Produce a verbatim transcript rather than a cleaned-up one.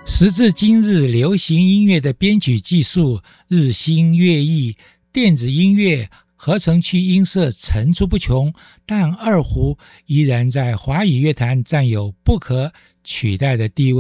时至今日，流行音乐的编曲技术日新月异，电子音乐、合成器音色层出不穷，但二胡依然在华语乐坛占有不可取代的地位。